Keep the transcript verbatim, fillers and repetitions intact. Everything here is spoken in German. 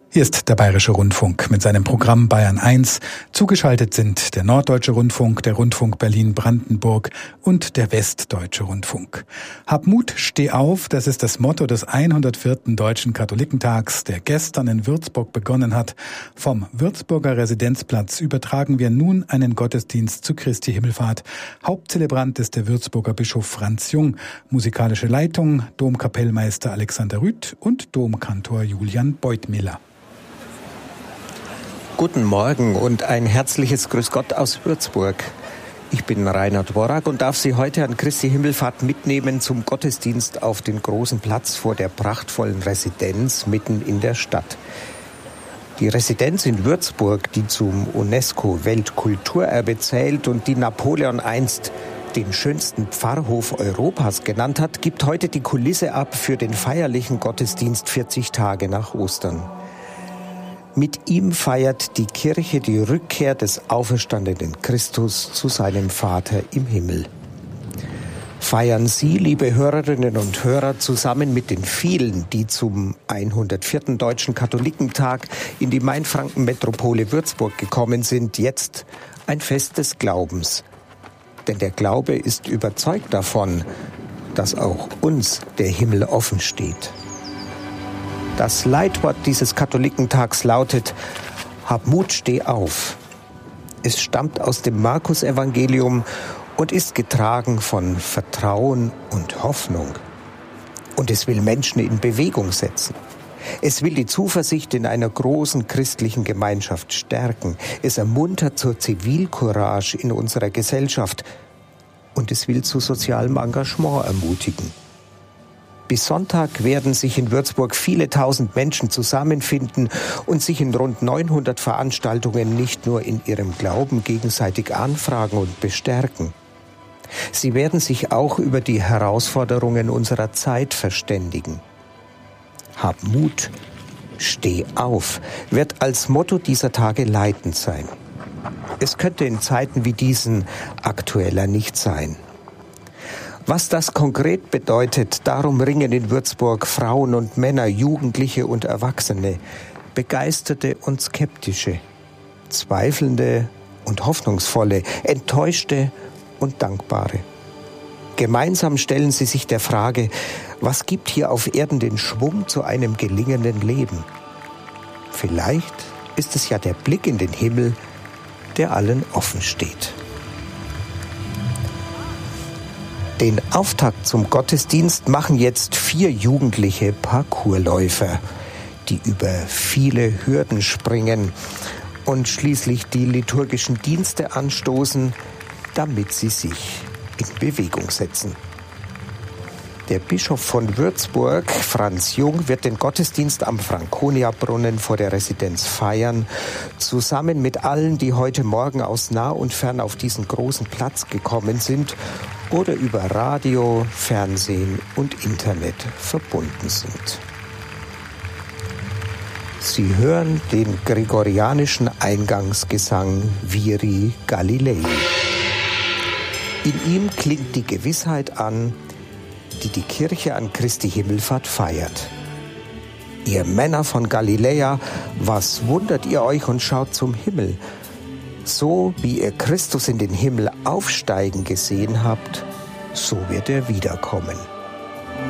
Hier ist der Bayerische Rundfunk mit seinem Programm Bayern eins. Zugeschaltet sind der Norddeutsche Rundfunk, der Rundfunk Berlin-Brandenburg und der Westdeutsche Rundfunk. Hab Mut, steh auf, das ist das Motto des hundertvierten Deutschen Katholikentags, der gestern in Würzburg begonnen hat. Vom Würzburger Residenzplatz übertragen wir nun einen Gottesdienst zu Christi Himmelfahrt. Hauptzelebrant ist der Würzburger Bischof Franz Jung, musikalische Leitung Domkapellmeister Alexander Rüth und Domkantor Julian Beutmiller. Guten Morgen und ein herzliches Grüß Gott aus Würzburg. Ich bin Reinhard Worak und darf Sie heute an Christi Himmelfahrt mitnehmen zum Gottesdienst auf den großen Platz vor der prachtvollen Residenz mitten in der Stadt. Die Residenz in Würzburg, die zum UNESCO-Weltkulturerbe zählt und die Napoleon einst den schönsten Pfarrhof Europas genannt hat, gibt heute die Kulisse ab für den feierlichen Gottesdienst vierzig Tage nach Ostern. Mit ihm feiert die Kirche die Rückkehr des auferstandenen Christus zu seinem Vater im Himmel. Feiern Sie, liebe Hörerinnen und Hörer, zusammen mit den vielen, die zum hundertvierten Deutschen Katholikentag in die Mainfranken-Metropole Würzburg gekommen sind, jetzt ein Fest des Glaubens. Denn der Glaube ist überzeugt davon, dass auch uns der Himmel offen steht. Das Leitwort dieses Katholikentags lautet: Hab Mut, steh auf. Es stammt aus dem Markus-Evangelium und ist getragen von Vertrauen und Hoffnung. Und es will Menschen in Bewegung setzen. Es will die Zuversicht in einer großen christlichen Gemeinschaft stärken. Es ermuntert zur Zivilcourage in unserer Gesellschaft. Und es will zu sozialem Engagement ermutigen. Bis Sonntag werden sich in Würzburg viele tausend Menschen zusammenfinden und sich in rund neunhundert Veranstaltungen nicht nur in ihrem Glauben gegenseitig anfragen und bestärken. Sie werden sich auch über die Herausforderungen unserer Zeit verständigen. Hab Mut, steh auf, wird als Motto dieser Tage leitend sein. Es könnte in Zeiten wie diesen aktueller nicht sein. Was das konkret bedeutet, darum ringen in Würzburg Frauen und Männer, Jugendliche und Erwachsene, Begeisterte und Skeptische, Zweifelnde und Hoffnungsvolle, Enttäuschte und Dankbare. Gemeinsam stellen sie sich der Frage, was gibt hier auf Erden den Schwung zu einem gelingenden Leben? Vielleicht ist es ja der Blick in den Himmel, der allen offen steht. Den Auftakt zum Gottesdienst machen jetzt vier jugendliche Parkourläufer, die über viele Hürden springen und schließlich die liturgischen Dienste anstoßen, damit sie sich in Bewegung setzen. Der Bischof von Würzburg, Franz Jung, wird den Gottesdienst am Franconia-Brunnen vor der Residenz feiern, zusammen mit allen, die heute Morgen aus nah und fern auf diesen großen Platz gekommen sind oder über Radio, Fernsehen und Internet verbunden sind. Sie hören den gregorianischen Eingangsgesang Viri Galilei. In ihm klingt die Gewissheit an, die die Kirche an Christi Himmelfahrt feiert. Ihr Männer von Galiläa, was wundert ihr euch und schaut zum Himmel? So wie ihr Christus in den Himmel aufsteigen gesehen habt, so wird er wiederkommen.